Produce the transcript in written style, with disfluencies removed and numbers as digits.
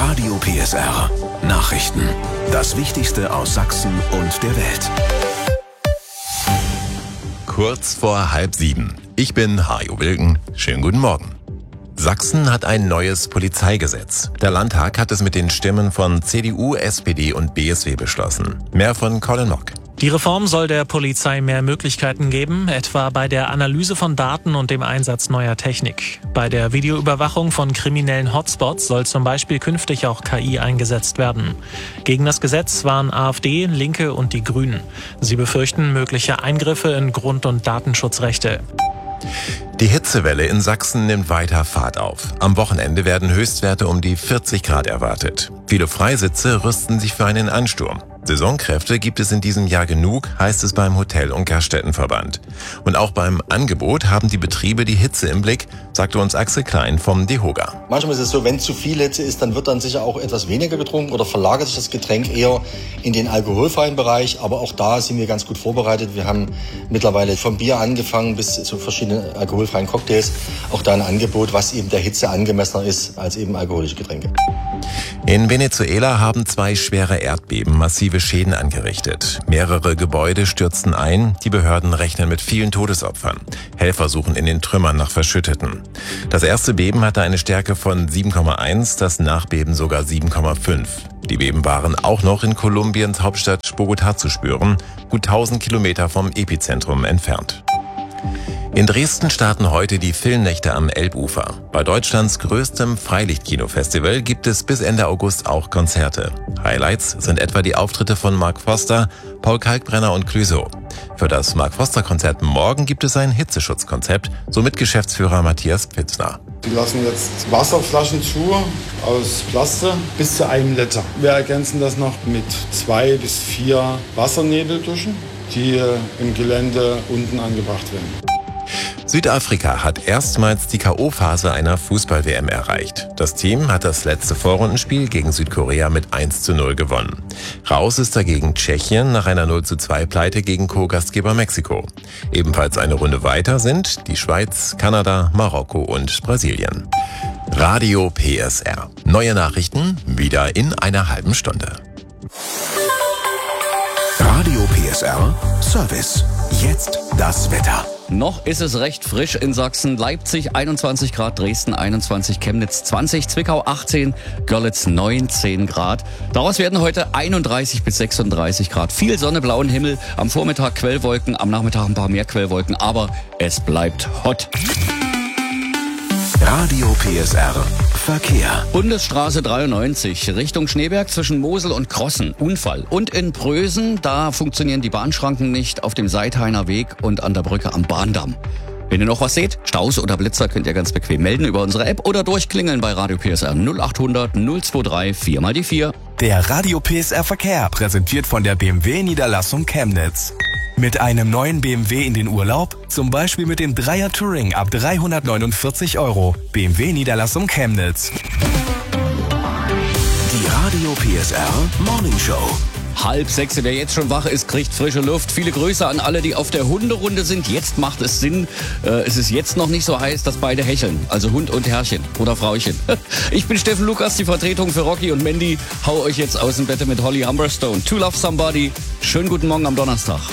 Radio PSR Nachrichten. Das Wichtigste aus Sachsen und der Welt. Kurz vor 6:30. Ich bin Hajo Wilken. Schönen guten Morgen. Sachsen hat ein neues Polizeigesetz. Der Landtag hat es mit den Stimmen von CDU, SPD und BSW beschlossen. Mehr von Colin Mock. Die Reform soll der Polizei mehr Möglichkeiten geben, etwa bei der Analyse von Daten und dem Einsatz neuer Technik. Bei der Videoüberwachung von kriminellen Hotspots soll zum Beispiel künftig auch KI eingesetzt werden. Gegen das Gesetz waren AfD, Linke und die Grünen. Sie befürchten mögliche Eingriffe in Grund- und Datenschutzrechte. Die Hitzewelle in Sachsen nimmt weiter Fahrt auf. Am Wochenende werden Höchstwerte um die 40 Grad erwartet. Viele Freisitze rüsten sich für einen Ansturm. Saisonkräfte gibt es in diesem Jahr genug, heißt es beim Hotel- und Gaststättenverband. Und auch beim Angebot haben die Betriebe die Hitze im Blick, sagte uns Axel Klein vom DEHOGA. Manchmal ist es so, wenn zu viel Hitze ist, dann wird dann sicher auch etwas weniger getrunken oder verlagert sich das Getränk eher in den alkoholfreien Bereich. Aber auch da sind wir ganz gut vorbereitet. Wir haben mittlerweile vom Bier angefangen bis zu verschiedenen alkoholfreien Cocktails auch da ein Angebot, was eben der Hitze angemessener ist als eben alkoholische Getränke. In Venezuela haben 2 schwere Erdbeben massive Schäden angerichtet. Mehrere Gebäude stürzten ein, die Behörden rechnen mit vielen Todesopfern. Helfer suchen in den Trümmern nach Verschütteten. Das erste Beben hatte eine Stärke von 7,1, das Nachbeben sogar 7,5. Die Beben waren auch noch in Kolumbiens Hauptstadt Bogotá zu spüren, gut 1000 Kilometer vom Epizentrum entfernt. In Dresden starten heute die Filmnächte am Elbufer. Bei Deutschlands größtem Freilichtkinofestival gibt es bis Ende August auch Konzerte. Highlights sind etwa die Auftritte von Mark Foster, Paul Kalkbrenner und Clouseau. Für das Mark Foster-Konzert morgen gibt es ein Hitzeschutzkonzept, so mit Geschäftsführer Matthias Pfitzner. Die lassen jetzt Wasserflaschen zu aus Plastik bis zu 1 Liter. Wir ergänzen das noch mit 2 bis 4 Wassernebelduschen, die im Gelände unten angebracht werden. Südafrika hat erstmals die K.O.-Phase einer Fußball-WM erreicht. Das Team hat das letzte Vorrundenspiel gegen Südkorea mit 1:0 gewonnen. Raus ist dagegen Tschechien nach einer 0:2-Pleite gegen Co-Gastgeber Mexiko. Ebenfalls eine Runde weiter sind die Schweiz, Kanada, Marokko und Brasilien. Radio PSR. Neue Nachrichten wieder in einer halben Stunde. Radio PSR Service. Jetzt das Wetter. Noch ist es recht frisch in Sachsen. Leipzig 21 Grad, Dresden 21, Chemnitz 20, Zwickau 18, Görlitz 19 Grad. Daraus werden heute 31 bis 36 Grad. Viel Sonne, blauen Himmel, am Vormittag Quellwolken, am Nachmittag ein paar mehr Quellwolken, aber es bleibt hot. Radio PSR Verkehr. Bundesstraße 93 Richtung Schneeberg zwischen Mosel und Krossen. Unfall. Und in Prösen, da funktionieren die Bahnschranken nicht auf dem Seithainer Weg und an der Brücke am Bahndamm. Wenn ihr noch was seht, Staus oder Blitzer, könnt ihr ganz bequem melden über unsere App oder durchklingeln bei Radio PSR 0800 023 4x4. Der Radio PSR Verkehr präsentiert von der BMW Niederlassung Chemnitz. Mit einem neuen BMW in den Urlaub, zum Beispiel mit dem 3er Touring ab 349 €. BMW Niederlassung Chemnitz. Die Radio PSR Morning Show. 5:30, wer jetzt schon wach ist, kriegt frische Luft. Viele Grüße an alle, die auf der Hunderunde sind. Jetzt macht es Sinn. Es ist jetzt noch nicht so heiß, dass beide hecheln. Also Hund und Herrchen oder Frauchen. Ich bin Steffen Lukas, die Vertretung für Rocky und Mandy. Hau euch jetzt aus dem Bett mit Holly Humberstone. To Love Somebody. Schönen guten Morgen am Donnerstag.